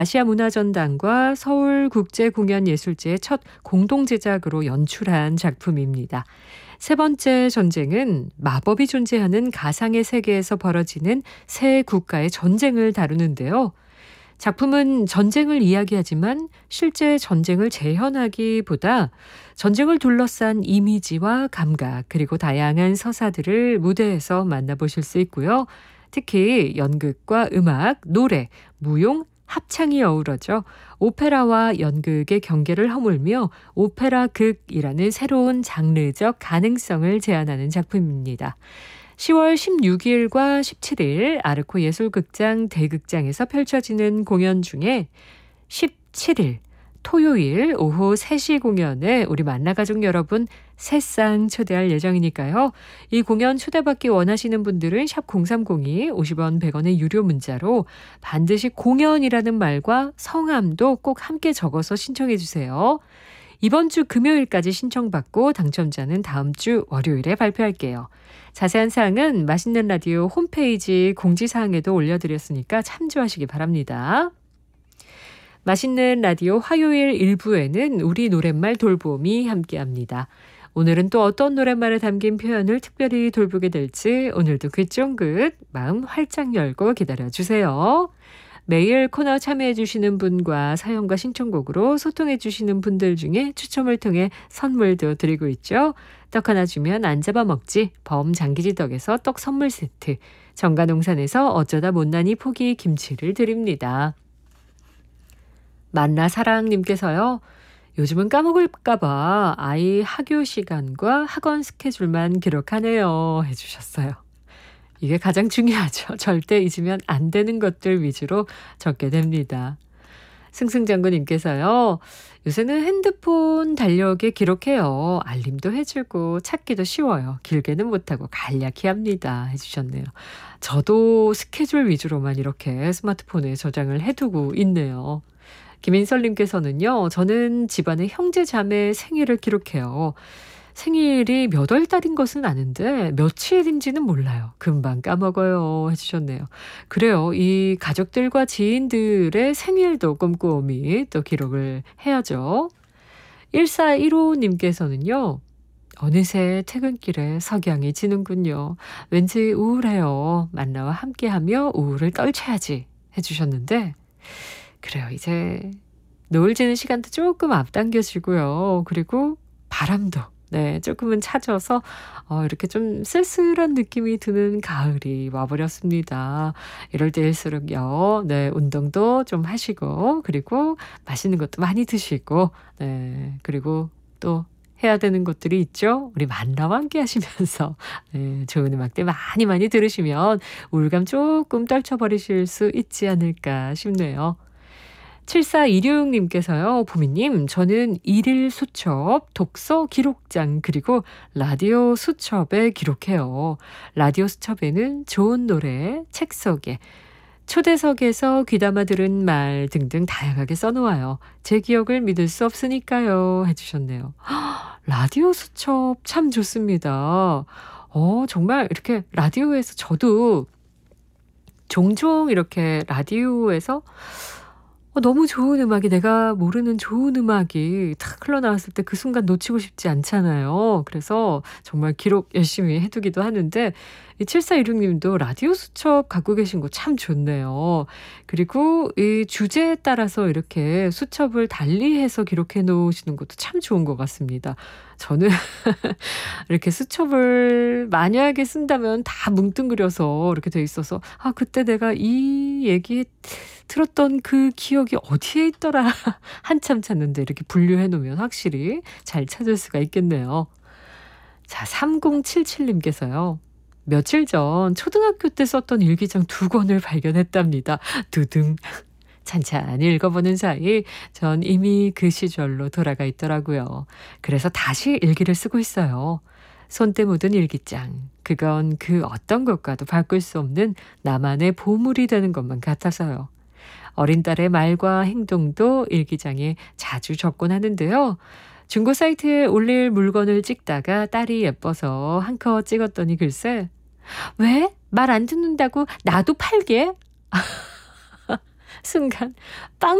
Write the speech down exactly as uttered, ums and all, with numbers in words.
아시아문화전당과 서울국제공연예술제의 첫 공동제작으로 연출한 작품입니다. 세 번째 전쟁은 마법이 존재하는 가상의 세계에서 벌어지는 세 국가의 전쟁을 다루는데요. 작품은 전쟁을 이야기하지만 실제 전쟁을 재현하기보다 전쟁을 둘러싼 이미지와 감각 그리고 다양한 서사들을 무대에서 만나보실 수 있고요. 특히 연극과 음악, 노래, 무용, 합창이 어우러져 오페라와 연극의 경계를 허물며 오페라 극이라는 새로운 장르적 가능성을 제안하는 작품입니다. 시월 십육일과 십칠일 아르코 예술극장 대극장에서 펼쳐지는 공연 중에 십칠일 토요일 오후 세 시 공연에 우리 만나가족 여러분 새싹 초대할 예정이니까요. 이 공연 초대받기 원하시는 분들은 샵 공삼공이 오십 원 백 원의 유료 문자로 반드시 공연이라는 말과 성함도 꼭 함께 적어서 신청해 주세요. 이번 주 금요일까지 신청받고 당첨자는 다음 주 월요일에 발표할게요. 자세한 사항은 맛있는 라디오 홈페이지 공지사항에도 올려드렸으니까 참조하시기 바랍니다. 맛있는 라디오 화요일 일 부에는 우리 노랫말 돌봄이 함께합니다. 오늘은 또 어떤 노랫말에 담긴 표현을 특별히 돌보게 될지 오늘도 귀쫑긋 마음 활짝 열고 기다려주세요. 매일 코너 참여해주시는 분과 사연과 신청곡으로 소통해주시는 분들 중에 추첨을 통해 선물도 드리고 있죠. 떡 하나 주면 안 잡아먹지 범장기지 떡에서 떡 선물 세트, 정가농산에서 어쩌다 못난이 포기 김치를 드립니다. 만나사랑님께서요. 요즘은 까먹을까봐 아이 학교 시간과 학원 스케줄만 기록하네요 해주셨어요. 이게 가장 중요하죠. 절대 잊으면 안 되는 것들 위주로 적게 됩니다. 승승장구님께서요. 요새는 핸드폰 달력에 기록해요. 알림도 해주고 찾기도 쉬워요. 길게는 못하고 간략히 합니다 해주셨네요. 저도 스케줄 위주로만 이렇게 스마트폰에 저장을 해두고 있네요. 김인설님께서는요. 저는 집안의 형제 자매 생일을 기록해요. 생일이 몇 월 달인 것은 아는데 며칠인지는 몰라요. 금방 까먹어요 해주셨네요. 그래요. 이 가족들과 지인들의 생일도 꼼꼼히 또 기록을 해야죠. 일사일오님께서는요. 어느새 퇴근길에 석양이 지는군요. 왠지 우울해요. 만나와 함께하며 우울을 떨쳐야지 해주셨는데 그래요. 이제 노을 지는 시간도 조금 앞당겨지고요. 그리고 바람도 네, 조금은 차져서 어, 이렇게 좀 쓸쓸한 느낌이 드는 가을이 와버렸습니다. 이럴 때일수록요. 네, 운동도 좀 하시고 그리고 맛있는 것도 많이 드시고 네, 그리고 또 해야 되는 것들이 있죠. 우리 만나와 함께 하시면서 네, 좋은 음악들 많이 많이 들으시면 우울감 조금 떨쳐버리실 수 있지 않을까 싶네요. 칠사이육님께서요. 보미님 저는 일일 수첩, 독서 기록장 그리고 라디오 수첩에 기록해요. 라디오 수첩에는 좋은 노래, 책 속에 초대석에서 귀담아 들은 말 등등 다양하게 써놓아요. 제 기억을 믿을 수 없으니까요 해주셨네요. 라디오 수첩 참 좋습니다. 어, 정말 이렇게 라디오에서 저도 종종 이렇게 라디오에서 어, 너무 좋은 음악이 내가 모르는 좋은 음악이 탁 흘러나왔을 때 그 순간 놓치고 싶지 않잖아요. 그래서 정말 기록 열심히 해두기도 하는데 이 칠사이육님도 라디오 수첩 갖고 계신 거 참 좋네요. 그리고 이 주제에 따라서 이렇게 수첩을 달리해서 기록해 놓으시는 것도 참 좋은 것 같습니다. 저는 이렇게 수첩을 만약에 쓴다면 다 뭉뚱그려서 이렇게 돼 있어서 아 그때 내가 이 얘기 들었던 그 기억이 어디에 있더라 한참 찾는데 이렇게 분류해 놓으면 확실히 잘 찾을 수가 있겠네요. 자, 삼공칠칠님께서요. 며칠 전 초등학교 때 썼던 일기장 두 권을 발견했답니다. 두둥. 찬찬히 읽어보는 사이 전 이미 그 시절로 돌아가 있더라고요. 그래서 다시 일기를 쓰고 있어요. 손때 묻은 일기장. 그건 그 어떤 것과도 바꿀 수 없는 나만의 보물이 되는 것만 같아서요. 어린 딸의 말과 행동도 일기장에 자주 적곤 하는데요. 중고 사이트에 올릴 물건을 찍다가 딸이 예뻐서 한컷 찍었더니 글쎄 왜? 말 안 듣는다고 나도 팔게? 순간 빵